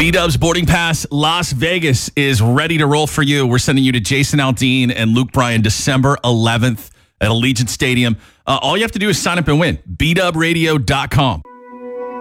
B-Dub's Boarding Pass Las Vegas is ready to roll for you. We're sending you to Jason Aldean and Luke Bryan December 11th at Allegiant Stadium. All you have to do is sign up and win. BDubRadio.com.